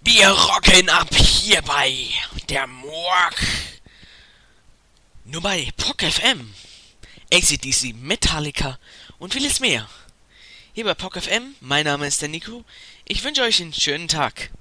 Wir rocken ab hier bei der Morg. Nur bei POC FM. AC/DC, Metallica und vieles mehr. Hier bei POC FM, mein Name ist der Nico. Ich wünsche euch einen schönen Tag.